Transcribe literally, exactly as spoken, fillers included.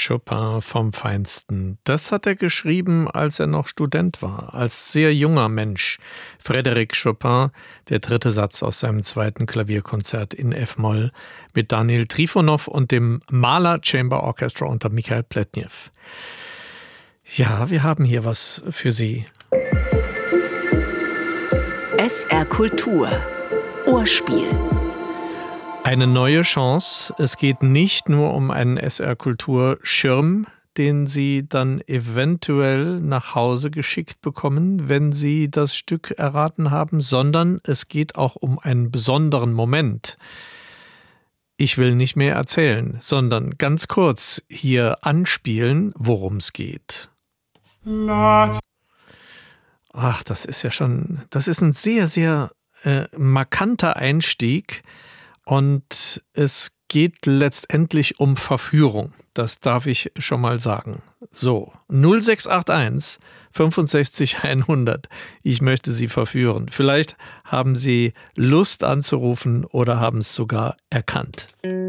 Chopin vom Feinsten. Das hat er geschrieben, als er noch Student war, als sehr junger Mensch. Frédéric Chopin, der dritte Satz aus seinem zweiten Klavierkonzert in F-Moll mit Daniel Trifonow und dem Mahler Chamber Orchestra unter Michael Pletnev. Ja, wir haben hier was für Sie. S R Kultur. Ohrspiel. Eine neue Chance. Es geht nicht nur um einen S R Kultur Schirm, den Sie dann eventuell nach Hause geschickt bekommen, wenn Sie das Stück erraten haben, sondern es geht auch um einen besonderen Moment. Ich will nicht mehr erzählen, sondern ganz kurz hier anspielen, worum es geht. Ach, das ist ja schon, das ist ein sehr, sehr äh, markanter Einstieg. Und es geht letztendlich um Verführung. Das darf ich schon mal sagen. So, null sechs acht eins fünfundsechzig hundert. Ich möchte Sie verführen. Vielleicht haben Sie Lust anzurufen oder haben es sogar erkannt.